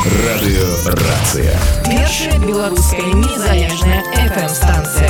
Радыёрацыя. Першая беларуская незалежная FM-станцыя.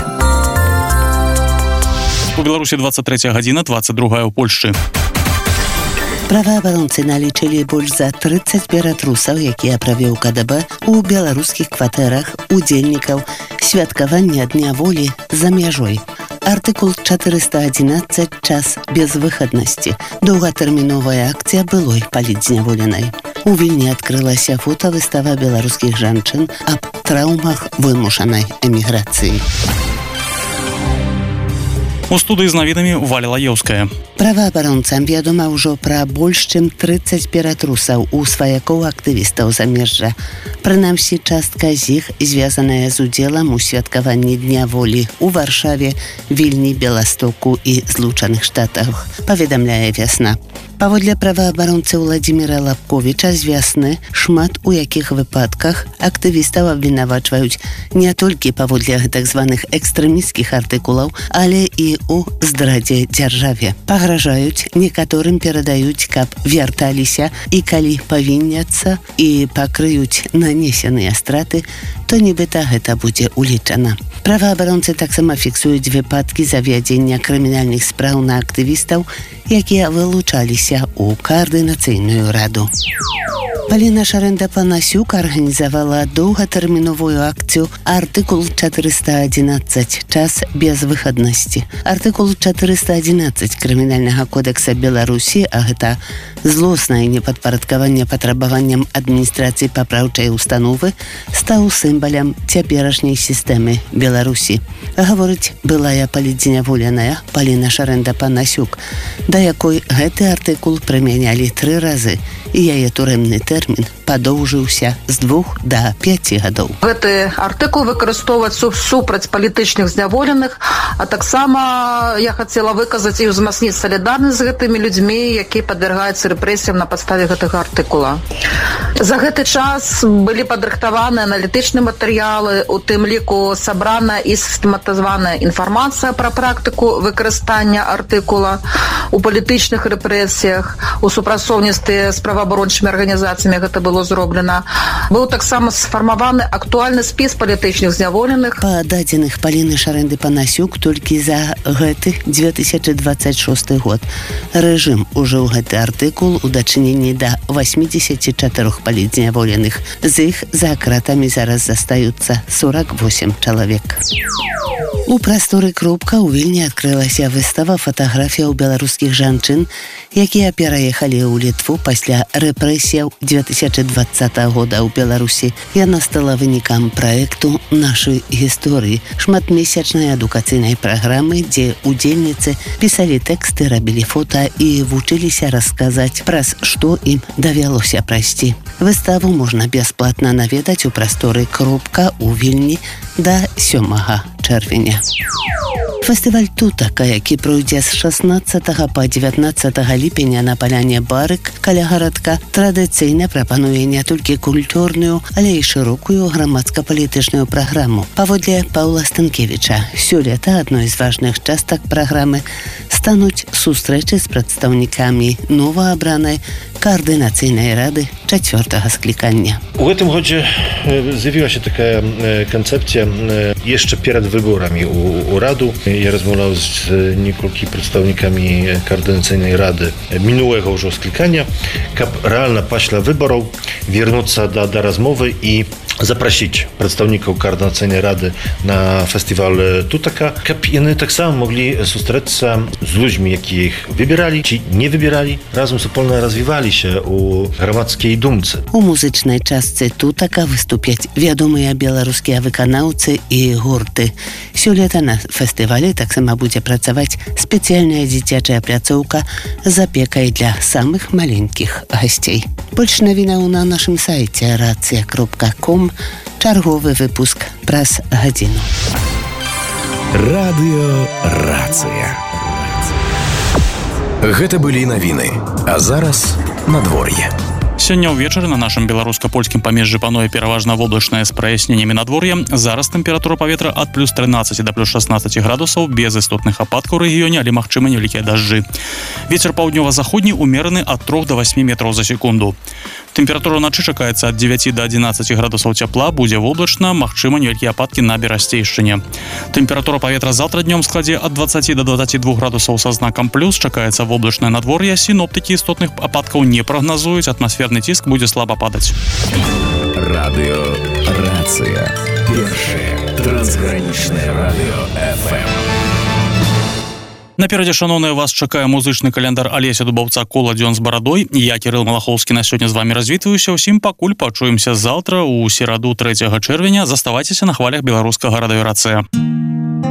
У Беларусі 23 гадзіна, 22 ў Польшчы. Праваабаронцы налічылі больш за 30 ператрусаў, якія правёў КДБ у беларускіх кватэрах удзельнікаў святкавання Дня волі за мяжой. Артыкул 411 «Час безвыхаднасці». Доўгатэрміновая акцыя былой палітзняволенай. У Вільні адкрылася фотавыстава беларускіх жанчын аб траўмах вымушанай эміграцыі. У студыі з навінамі Валя Лаеўская. Праваабаронцам вядома ўжо пра больш чым 30 ператрусаў у сваякоў актывістаў замежжа. Прынамсі, частка з іх звязаная з удзелам у святкаванні Дня волі ў Варшаве, Вільні, Беластоку і Злучаных Штатах, паведамляе «Вясна». Паводле праваабаронцы Владзіміра Лапковіча з «Вясны» шмат у якіх выпадках актывістаў абвінавачваюць не толькі паводле так званых экстрэмісцкіх артыкулаў, але і у здрадзе дзяржаве. Пагражаюць, некаторым перадаюць, каб вярталіся і калі павінняцца і пакрыюць нанесеныя страты, то нібыта гэта будзе улічана. Праваабаронцы таксама фіксуюць выпадкі завядзення крымінальных спраў на актывістаў, якія вылучаліся ў каардынацыйную раду. Паліна Шарэнда-Панасюк арганізавала доўгатэрміновую акцыю «Артыкул 411. Час безвыхаднасці». Артыкул 411 Крымінальнага кодекса Беларусі, а гэта злоснае непадпарадкаванне патрабаванням адміністрацыі папраўчай установы, стаў сімвалам цяперашняй сістэмы Беларусі. Гаворыць былая палітзняволеная Паліна Шарэнда-Панасюк, да якой гэты артыкул прымянялі 3 разы, і яе турэмны тэрмін падоўжыўся з 2 до 5 гадоў. Гэты артыкул выкарыстоўваецца супраць палітычных зняволеных, а таксама я хацела выказаць і ўзмацніць салідарнасць з гэтымі людзьмі, якія падвяргаюцца рэпрэсіям на падставе гэтага артыкула. За гэты час былі падрыхтаваны аналітычныя матэрыялы, у тым ліку сабрана і сістэматызаваная інфармацыя пра практыку выкарыстання артыкула у палітычных рэпрэсіях, у супрацоўніцтве з праваабарончымі арганізацыямі гэта было зроблена. Быў таксама сфармаваны актуальны спіс палітычных зняволеных. Па дадзеных Паліны Шарэнды-Панасюк толькі за гэты 2026 год рэжым ужыў гэты артыкул у дачыненні да 84 палітзняволеных. З іх за кратамі зараз застаюцца 48 чалавек. У прасторы Крупка ў Вільні адкрылася выстава фатаграфіяў беларускіх жанчын, якія пераехалі ў Літву пасля рэпрэсіяў 2020 года ў Беларусі. Яна стала вынікам праекту «Нашай гісторыі», шматмесячнай адукацыйнай праграмы, дзе удзельніцы пісалі тэксты, рабілі фота і вучыліся расказаць, праз што ім давялося прайсці. Выставу можна бясплатна наведаць у прасторы Крупка ў Вільні да 7 чэрвеня. Фестываль «Тутака», які пройдзе з 16 па 19 ліпеня на паляне Барык каля гарадка, традыцыйна прапануе не толькі культурную, але і шырокую грамадска-палітычную праграму. Паводле Паўла Станкевіча, сёлета адной з важных частак праграмы стануць сустрэчы з прадстаўнікамі новаабранай каардынацыйнай рады 4-го склікання. У гэтым годзе з'явілася такая канцэпцыя яшчэ перад выборамі у раду. Я размаўляў з некалькімі прадстаўнікамі каардынацыйнай рады мінулага ўжо склікання, каб рэальна пасля выбараў вернуцца да размовы і запрасіць прадстаўнікаў каардынацыйнай рады на фестываль «Тутака», каб яны таксама маглі сустрэцца з людзьмі, якія іх выбіралі ці не выбіралі, разам супольна развіваліся ў грамадскай думцы. У музычнай частцы «Тутака» выступяць вядомыя беларускія выканаўцы і гурты. Сёлета на фестывалі таксама будзе працаваць спецыяльная дзіцячая пляцоўка з апекай для самых маленькіх гасцей. Больш навінаў на нашым сайце racja.com. Чарговы выпуск праз гадзіну. Радыёрацыя. Гэта былі навіны. А зараз надвор'е. Сёння ўвечары на нашым беларуска-польскім памежжы пануе пераважна воблачнае з праясненнямі надвор'я. Зараз тэмпература паветра ад плюс 13 да плюс 16 градусаў, без істотных ападкаў у рэгіёне, але магчымы невялікія дажджы. Вецер паўднёва-заходні умераны ад 3 до 8 метраў за секунду. Тэмпература ночы чакаецца ад 9 до 11 градусаў цяпла, будзе воблачна, магчыма невялікія ападкі на берасцейшчыне. Тэмпература паветра заўтра днём складзе ад 20 до 22 градусаў са знакам плюс, чакаецца воблачнае надвор'е, сіноптыкі істотных ападкаў не прагназуюць, атмасферны ціск будзе слаба падаць. Радио «Рация». Первое трансграничное радио ФМ. Наперадзе, шаноўныя, вас чакае музычны каляндар Алеся Дубаўца «Кола дзён з барадой». Я, Кірыл Малахоўскі, на сёння з вамі развітваюся. Усім пакуль пачуемся заўтра, у сераду 3 чэрвеня. Заставайцеся на хвалях беларускага радыё «Рацыя».